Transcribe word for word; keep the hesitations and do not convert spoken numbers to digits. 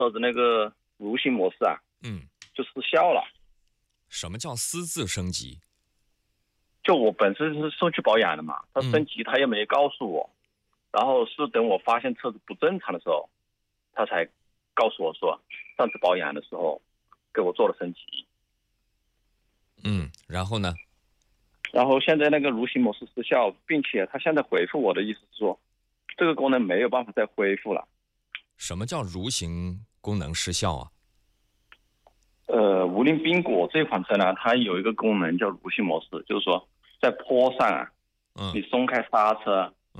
车子那个蠕行模式啊， 嗯， 就失效了。 什么叫私自升级？ 就我本身是送去保养的嘛，他升级他也没告诉我，嗯、然后是等我发现车子不正常的时候，他才告诉我说上次保养的时候给我做了升级。 嗯，然后呢？ 然后现在那个蠕行模式失效，并且他现在回复我的意思是说，这个功能没有办法再恢复了。 什么叫蠕行功能失效啊？ 呃，五菱缤果这款车呢，它有一个功能叫蠕行模式，就是说在坡上啊，嗯，你松开刹车，